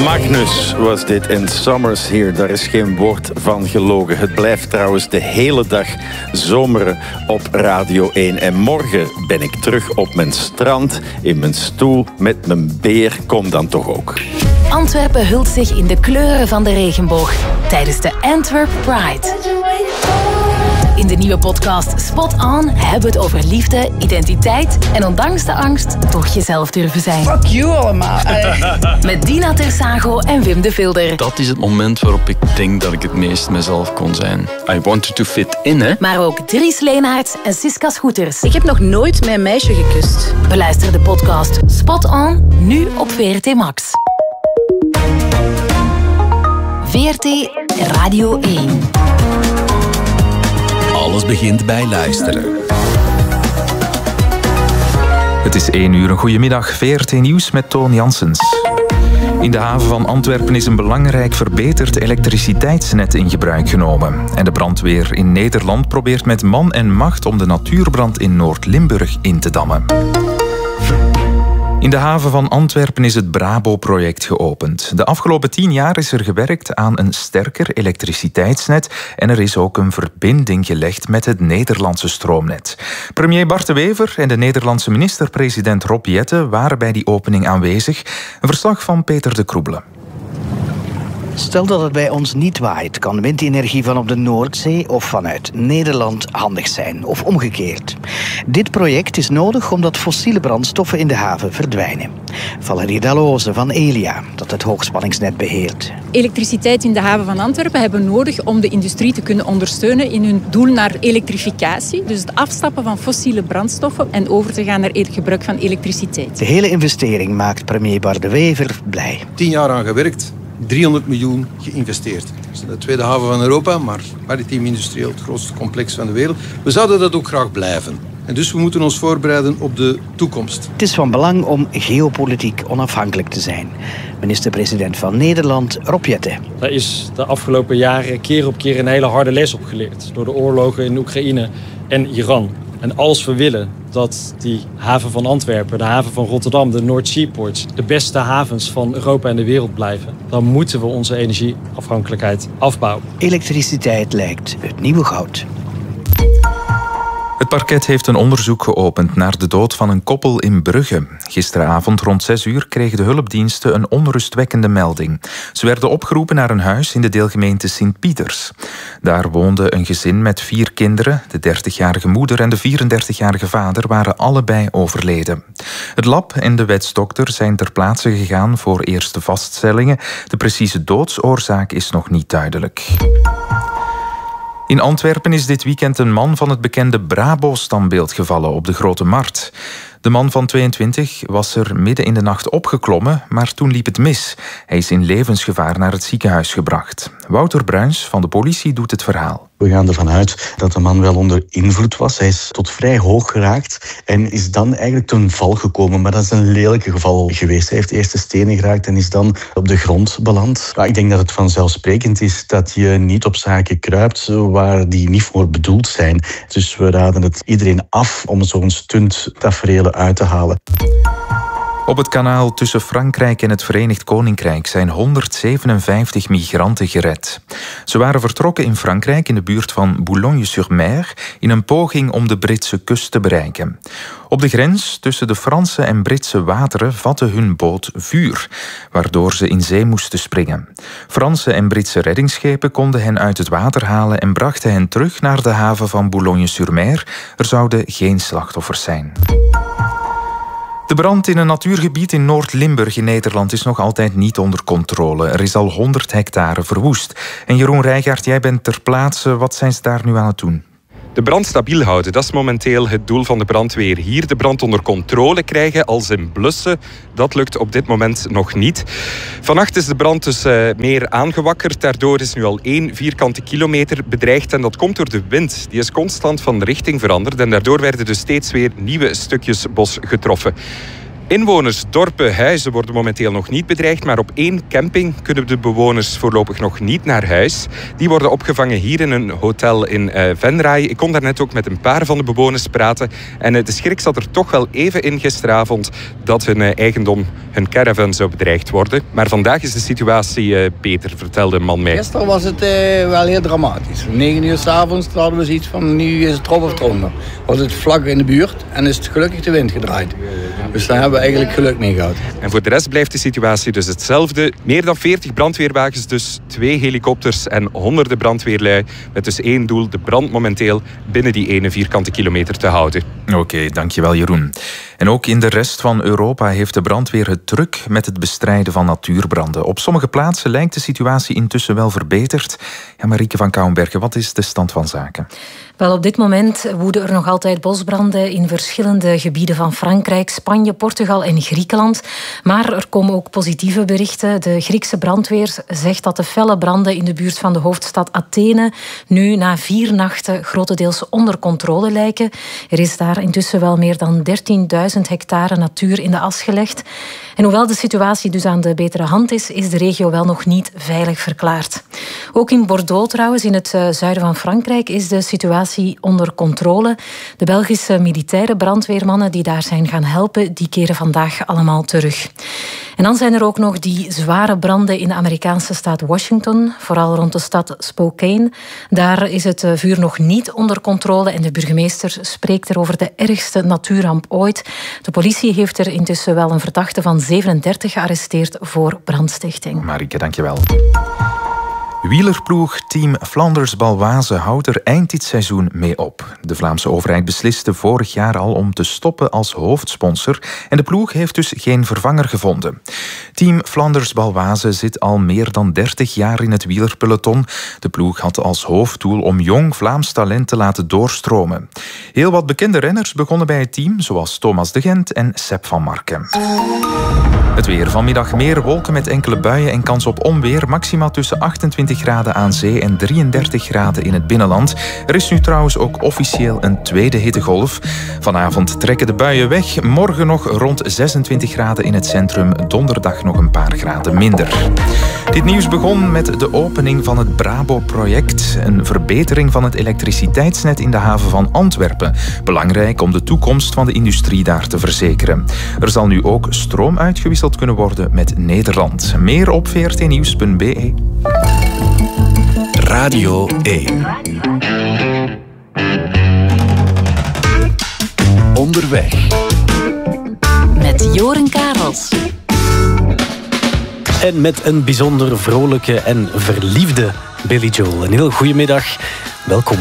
Magnus was dit en Summer's Here. Daar is geen woord van gelogen. Het blijft trouwens de hele dag zomeren op Radio 1. En morgen ben ik terug op mijn strand, in mijn stoel, met mijn beer. Kom dan toch ook. Antwerpen hult zich in de kleuren van de regenboog tijdens de Antwerp Pride. In de nieuwe podcast Spot On hebben we het over liefde, identiteit en ondanks de angst toch jezelf durven zijn. Fuck you allemaal. Met Dina Tersago en Wim de Vilder. Dat is het moment waarop ik denk dat ik het meest mezelf kon zijn. I wanted to fit in, hè. Maar ook Dries Leenaerts en Siska Schoeters. Ik heb nog nooit mijn meisje gekust. Beluister de podcast Spot On, nu op VRT Max. VRT Radio 1. Alles begint bij luisteren. Het is 1 uur. Een goedemiddag. VRT Nieuws met Toon Janssens. In de haven van Antwerpen is een belangrijk verbeterd elektriciteitsnet in gebruik genomen. En de brandweer in Nederland probeert met man en macht om de natuurbrand in Noord-Limburg in te dammen. In de haven van Antwerpen is het Brabo-project geopend. De afgelopen 10 jaar is er gewerkt aan een sterker elektriciteitsnet en er is ook een verbinding gelegd met het Nederlandse stroomnet. Premier Bart de Wever en de Nederlandse minister-president Rob Jetten waren bij die opening aanwezig. Een verslag van Peter de Kroebelen. Stel dat het bij ons niet waait, kan windenergie van op de Noordzee of vanuit Nederland handig zijn, of omgekeerd. Dit project is nodig omdat fossiele brandstoffen in de haven verdwijnen. Valerie Dalloze van Elia, dat het hoogspanningsnet beheert. Elektriciteit in de haven van Antwerpen hebben we nodig om de industrie te kunnen ondersteunen in hun doel naar elektrificatie. Dus het afstappen van fossiele brandstoffen en over te gaan naar het gebruik van elektriciteit. De hele investering maakt premier Bart de Wever blij. 10 jaar aan gewerkt. 300 miljoen geïnvesteerd. Het is de tweede haven van Europa, maar maritiem industrieel het grootste complex van de wereld. We zouden dat ook graag blijven. En dus we moeten ons voorbereiden op de toekomst. Het is van belang om geopolitiek onafhankelijk te zijn. Minister-president van Nederland, Rob Jetten. Daar is de afgelopen jaren keer op keer een hele harde les op geleerd. Door de oorlogen in Oekraïne en Iran. En als we willen dat die haven van Antwerpen, de haven van Rotterdam, de North Seaports, de beste havens van Europa en de wereld blijven, dan moeten we onze energieafhankelijkheid afbouwen. Elektriciteit lijkt het nieuwe goud. Het parket heeft een onderzoek geopend naar de dood van een koppel in Brugge. Gisteravond rond 6 uur kregen de hulpdiensten een onrustwekkende melding. Ze werden opgeroepen naar een huis in de deelgemeente Sint-Pieters. Daar woonde een gezin met 4 kinderen. De 30-jarige moeder en de 34-jarige vader waren allebei overleden. Het lab en de wetsdokter zijn ter plaatse gegaan voor eerste vaststellingen. De precieze doodsoorzaak is nog niet duidelijk. In Antwerpen is dit weekend een man van het bekende Brabo-standbeeld gevallen op de Grote Markt. De man van 22 was er midden in de nacht opgeklommen, maar toen liep het mis. Hij is in levensgevaar naar het ziekenhuis gebracht. Wouter Bruins van de politie doet het verhaal. We gaan ervan uit dat de man wel onder invloed was. Hij is tot vrij hoog geraakt en is dan eigenlijk ten val gekomen. Maar dat is een lelijke geval geweest. Hij heeft eerst de stenen geraakt en is dan op de grond beland. Ik denk dat het vanzelfsprekend is dat je niet op zaken kruipt waar die niet voor bedoeld zijn. Dus we raden het iedereen af om zo'n stunttaferelen uit te halen. Op het kanaal tussen Frankrijk en het Verenigd Koninkrijk zijn 157 migranten gered. Ze waren vertrokken in Frankrijk in de buurt van Boulogne-sur-Mer in een poging om de Britse kust te bereiken. Op de grens tussen de Franse en Britse wateren vatte hun boot vuur, waardoor ze in zee moesten springen. Franse en Britse reddingsschepen konden hen uit het water halen en brachten hen terug naar de haven van Boulogne-sur-Mer. Er zouden geen slachtoffers zijn. De brand in een natuurgebied in Noord-Limburg in Nederland is nog altijd niet onder controle. Er is al 100 hectare verwoest. En Jeroen Rijgaard, jij bent ter plaatse. Wat zijn ze daar nu aan het doen? De brand stabiel houden, dat is momenteel het doel van de brandweer. Hier de brand onder controle krijgen als in blussen. Dat lukt op dit moment nog niet. Vannacht is de brand dus meer aangewakkerd. Daardoor is nu al 1 vierkante kilometer bedreigd. En dat komt door de wind. Die is constant van richting veranderd. En daardoor werden dus steeds weer nieuwe stukjes bos getroffen. Inwoners, dorpen, huizen worden momenteel nog niet bedreigd, maar op 1 camping kunnen de bewoners voorlopig nog niet naar huis. Die worden opgevangen hier in een hotel in Venray. Ik kon daarnet ook met een paar van de bewoners praten en de schrik zat er toch wel even in gisteravond dat hun eigendom, hun caravan zou bedreigd worden. Maar vandaag is de situatie beter, vertelde een man mij. Gisteren was het wel heel dramatisch. Om 9 uur 's avonds hadden we zoiets van nu is het erop of eronder. Was het vlak in de buurt en is het gelukkig de wind gedraaid. Dus daar hebben we eigenlijk geluk mee gehad. En voor de rest blijft de situatie dus hetzelfde. Meer dan 40 brandweerwagens, dus 2 helikopters en honderden brandweerlui. Met dus 1 doel, de brand momenteel binnen die 1 vierkante kilometer te houden. Oké, dankjewel Jeroen. En ook in de rest van Europa heeft de brandweer het druk met het bestrijden van natuurbranden. Op sommige plaatsen lijkt de situatie intussen wel verbeterd. Ja, Marieke van Kouwenbergen, wat is de stand van zaken? Wel, op dit moment woeden er nog altijd bosbranden in verschillende gebieden van Frankrijk, Spanje, Portugal en Griekenland. Maar er komen ook positieve berichten. De Griekse brandweer zegt dat de felle branden in de buurt van de hoofdstad Athene nu na 4 nachten grotendeels onder controle lijken. Er is daar intussen wel meer dan 13.000 hectare natuur in de as gelegd. En hoewel de situatie dus aan de betere hand is, is de regio wel nog niet veilig verklaard. Ook in Bordeaux trouwens, in het zuiden van Frankrijk, is de situatie onder controle. De Belgische militaire brandweermannen die daar zijn gaan helpen, die keren vandaag allemaal terug. En dan zijn er ook nog die zware branden in de Amerikaanse staat Washington, vooral rond de stad Spokane. Daar is het vuur nog niet onder controle en de burgemeester spreekt er over de ergste natuurramp ooit. De politie heeft er intussen wel een verdachte van 37 gearresteerd voor brandstichting. Marieke, dankjewel. Wielerploeg Team Flanders-Baloise houdt er eind dit seizoen mee op. De Vlaamse overheid besliste vorig jaar al om te stoppen als hoofdsponsor en de ploeg heeft dus geen vervanger gevonden. Team Flanders-Baloise zit al meer dan 30 jaar in het wielerpeloton. De ploeg had als hoofddoel om jong Vlaams talent te laten doorstromen. Heel wat bekende renners begonnen bij het team, zoals Thomas de Gent en Sepp van Marken. Het weer. Vanmiddag meer wolken met enkele buien en kans op onweer. Maximaal tussen 28 graden aan zee en 33 graden in het binnenland. Er is nu trouwens ook officieel een tweede hittegolf. Vanavond trekken de buien weg. Morgen nog rond 26 graden in het centrum. Donderdag nog een paar graden minder. Dit nieuws begon met de opening van het Brabo-project. Een verbetering van het elektriciteitsnet in de haven van Antwerpen. Belangrijk om de toekomst van de industrie daar te verzekeren. Er zal nu ook stroom uitgewisseld kunnen worden met Nederland. Meer op vrtnieuws.be. Radio 1. Onderweg. Met Joren Karels. En met een bijzonder vrolijke en verliefde Billy Joel. Een heel goedemiddag. Welkom.